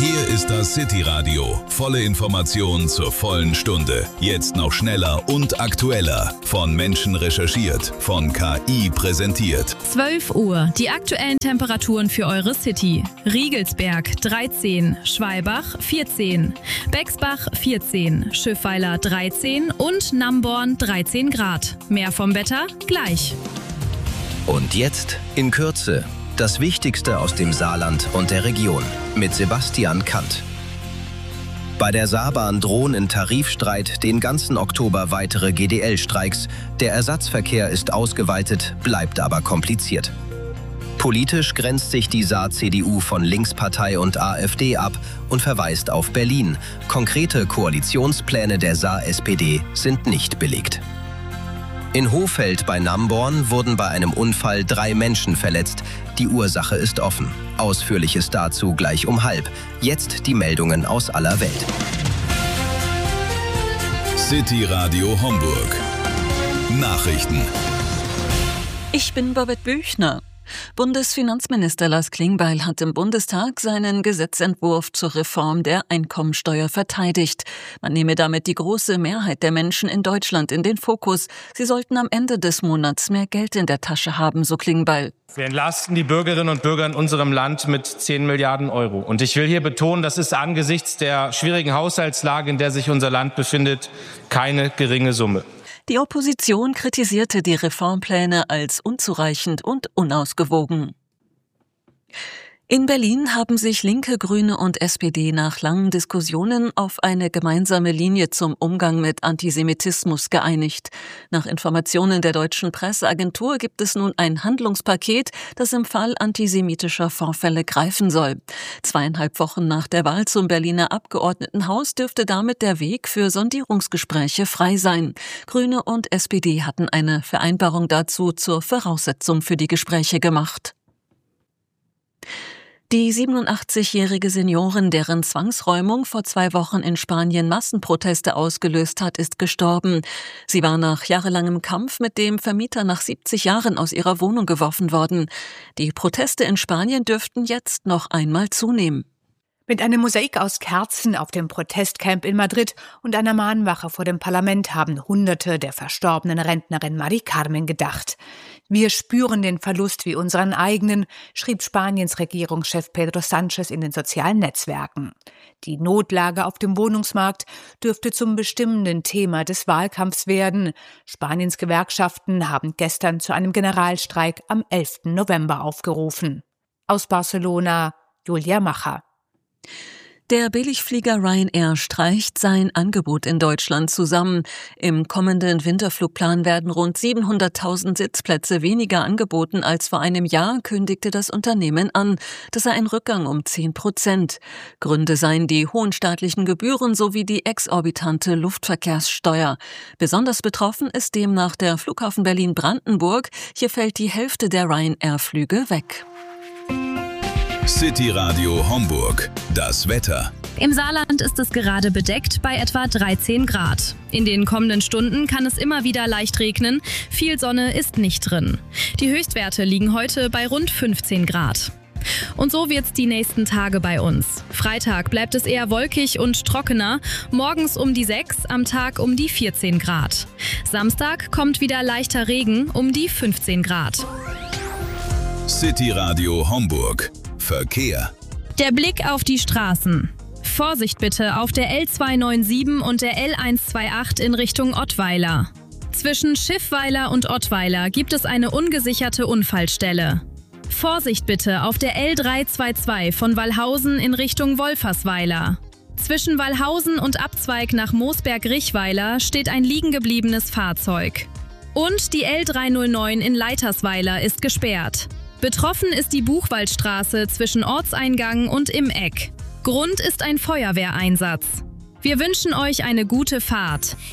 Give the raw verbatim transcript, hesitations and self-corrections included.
Hier ist das City Radio. Volle Informationen zur vollen Stunde. Jetzt noch schneller und aktueller. Von Menschen recherchiert, von K I präsentiert. zwölf Uhr. Die aktuellen Temperaturen für eure City. Riegelsberg dreizehn, Schwalbach vierzehn, Bexbach vierzehn, Schiffweiler dreizehn und Namborn dreizehn Grad. Mehr vom Wetter gleich. Und jetzt in Kürze das Wichtigste aus dem Saarland und der Region mit Sebastian Kant. Bei der Saarbahn drohen in Tarifstreit den ganzen Oktober weitere G D L-Streiks. Der Ersatzverkehr ist ausgeweitet, bleibt aber kompliziert. Politisch grenzt sich die Saar-C D U von Linkspartei und AfD ab und verweist auf Berlin. Konkrete Koalitionspläne der Saar-S P D sind nicht belegt. In Hohfeld bei Namborn wurden bei einem Unfall drei Menschen verletzt. Die Ursache ist offen. Ausführliches dazu gleich um halb. Jetzt die Meldungen aus aller Welt. City Radio Homburg. Nachrichten. Ich bin Babette Büchner. Bundesfinanzminister Lars Klingbeil hat im Bundestag seinen Gesetzentwurf zur Reform der Einkommensteuer verteidigt. Man nehme damit die große Mehrheit der Menschen in Deutschland in den Fokus. Sie sollten am Ende des Monats mehr Geld in der Tasche haben, so Klingbeil. Wir entlasten die Bürgerinnen und Bürger in unserem Land mit zehn Milliarden Euro. Und ich will hier betonen, das ist angesichts der schwierigen Haushaltslage, in der sich unser Land befindet, keine geringe Summe. Die Opposition kritisierte die Reformpläne als unzureichend und unausgewogen. In Berlin haben sich Linke, Grüne und S P D nach langen Diskussionen auf eine gemeinsame Linie zum Umgang mit Antisemitismus geeinigt. Nach Informationen der deutschen Presseagentur gibt es nun ein Handlungspaket, das im Fall antisemitischer Vorfälle greifen soll. Zweieinhalb Wochen nach der Wahl zum Berliner Abgeordnetenhaus dürfte damit der Weg für Sondierungsgespräche frei sein. Grüne und S P D hatten eine Vereinbarung dazu zur Voraussetzung für die Gespräche gemacht. Die siebenundachtzigjährige Seniorin, deren Zwangsräumung vor zwei Wochen in Spanien Massenproteste ausgelöst hat, ist gestorben. Sie war nach jahrelangem Kampf mit dem Vermieter nach siebzig Jahren aus ihrer Wohnung geworfen worden. Die Proteste in Spanien dürften jetzt noch einmal zunehmen. Mit einem Mosaik aus Kerzen auf dem Protestcamp in Madrid und einer Mahnwache vor dem Parlament haben Hunderte der verstorbenen Rentnerin Mari Carmen gedacht. Wir spüren den Verlust wie unseren eigenen, schrieb Spaniens Regierungschef Pedro Sánchez in den sozialen Netzwerken. Die Notlage auf dem Wohnungsmarkt dürfte zum bestimmenden Thema des Wahlkampfs werden. Spaniens Gewerkschaften haben gestern zu einem Generalstreik am elften November aufgerufen. Aus Barcelona, Julia Macher. Der Billigflieger Ryanair streicht sein Angebot in Deutschland zusammen. Im kommenden Winterflugplan werden rund siebenhunderttausend Sitzplätze weniger angeboten als vor einem Jahr, kündigte das Unternehmen an. Das sei ein Rückgang um zehn Prozent. Gründe seien die hohen staatlichen Gebühren sowie die exorbitante Luftverkehrssteuer. Besonders betroffen ist demnach der Flughafen Berlin-Brandenburg. Hier fällt die Hälfte der Ryanair-Flüge weg. City Radio Homburg. Das Wetter. Im Saarland ist es gerade bedeckt bei etwa dreizehn Grad. In den kommenden Stunden kann es immer wieder leicht regnen. Viel Sonne ist nicht drin. Die Höchstwerte liegen heute bei rund fünfzehn Grad. Und so wird's die nächsten Tage bei uns. Freitag bleibt es eher wolkig und trockener. Morgens um die sechs, am Tag um die vierzehn Grad. Samstag kommt wieder leichter Regen um die fünfzehn Grad. City Radio Homburg. Verkehr. Der Blick auf die Straßen. Vorsicht bitte auf der L zweihundertsiebenundneunzig und der L hundertachtundzwanzig in Richtung Ottweiler. Zwischen Schiffweiler und Ottweiler gibt es eine ungesicherte Unfallstelle. Vorsicht bitte auf der L dreihundertzweiundzwanzig von Wallhausen in Richtung Wolfersweiler. Zwischen Wallhausen und Abzweig nach Moosberg-Richweiler steht ein liegengebliebenes Fahrzeug. Und die L dreihundertneun in Leitersweiler ist gesperrt. Betroffen ist die Buchwaldstraße zwischen Ortseingang und im Eck. Grund ist ein Feuerwehreinsatz. Wir wünschen euch eine gute Fahrt.